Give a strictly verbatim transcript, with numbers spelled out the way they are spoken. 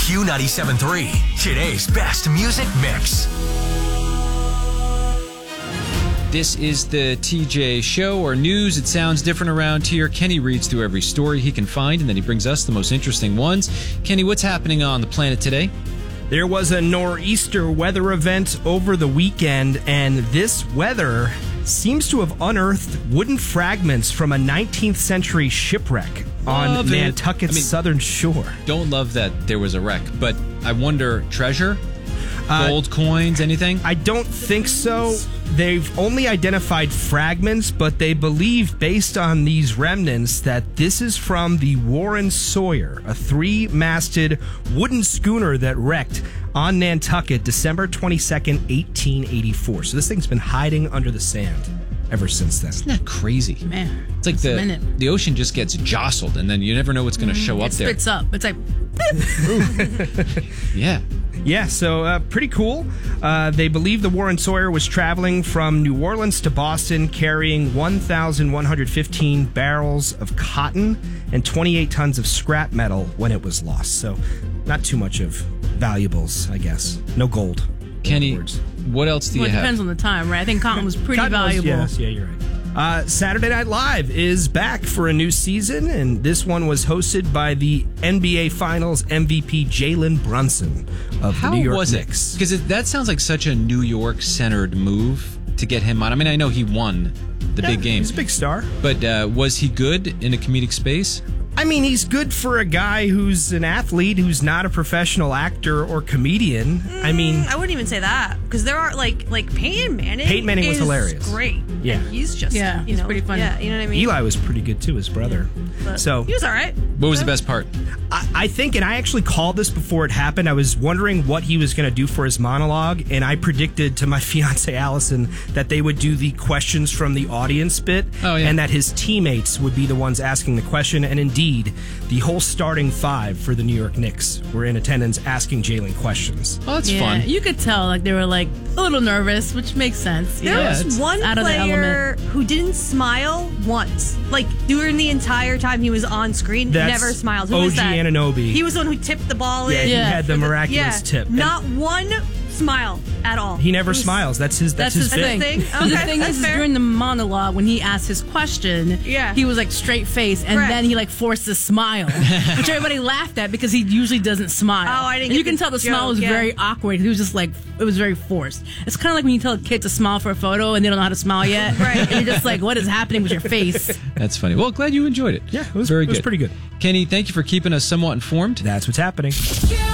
Q ninety-seven point three, today's best music mix. This is the T J Show, or news. It sounds different around here. Kenny reads through every story he can find, and then he brings us the most interesting ones. Kenny, what's happening on the planet today? There was a nor'easter weather event over the weekend, and this weather seems to have unearthed wooden fragments from a nineteenth century shipwreck on Love it. Nantucket's I mean, southern shore. Don't love that there was a wreck, but I wonder, treasure? Uh, Gold coins, anything? I don't think so. They've only identified fragments, but they believe, based on these remnants, that this is from the Warren Sawyer, a three-masted wooden schooner that wrecked on Nantucket December twenty-second, eighteen eighty-four. So this thing's been hiding under the sand ever since then. Isn't that crazy? Man, it's like a the minute. the ocean just gets jostled, and then you never know what's going to show up It there. spits up. It's like, Yeah. Yeah, so uh, pretty cool. Uh, they believe the Warren Sawyer was traveling from New Orleans to Boston carrying one thousand one hundred fifteen barrels of cotton and twenty-eight tons of scrap metal when it was lost. So not too much of valuables, I guess. No gold. Kenny, In other words. what else do well, you it have? depends on the time, right? I think cotton was pretty Cotton was- valuable. yes, yeah, you're right. Uh, Saturday Night Live is back for a new season, and this one was hosted by the N B A Finals M V P Jalen Brunson of How the New York was Knicks. it? Because that sounds like such a New York-centered move to get him on. I mean, I know he won the Yeah, big game, He's a big star. but uh, was he good in a comedic space? I mean, he's good for a guy who's an athlete who's not a professional actor or comedian. I mean, I wouldn't even say that, because there are like like Peyton Manning. Peyton Manning was is hilarious. Great. Yeah. And he's just Yeah, you he's know, pretty funny. Yeah, you know what I mean. Eli was pretty good too, his brother. But So he was all right. What was the best part? I, I think, and I actually called this before it happened. I was wondering what he was going to do for his monologue, and I predicted to my fiance Allison that they would do the questions from the audience bit, Oh, yeah. and that his teammates would be the ones asking the question. And indeed, the whole starting five for the New York Knicks were in attendance asking Jalen questions. Oh, that's Yeah, fun. you could tell like they were like a little nervous, which makes sense. you There know? Yeah, was it's one out of the player element. who didn't smile once, like during the entire time he was on screen. That's never smiled. Who O G was that? Anunoby. He was the one who tipped the ball Yeah, in. he Yeah. had the For miraculous yeah, tip. Not one smile at all. He never It was- smiles. That's his. That's, That's his bit. thing. thing? But the Okay, thing that's is, is fair. during the monologue, when he asked his question, Yeah. he was like straight face, and Correct. then he like forced a smile, which everybody laughed at because he usually doesn't smile. Oh, I didn't And get you can the tell the smile joke, was yeah. very awkward. He was just like, it was very forced. It's kind of like when you tell a kid to smile for a photo and they don't know how to smile yet, Right. And you're just like, what is happening with your face? That's funny. Well, glad you enjoyed it. Yeah, it was very it was good. pretty good. Kenny, thank you for keeping us somewhat informed. That's what's happening.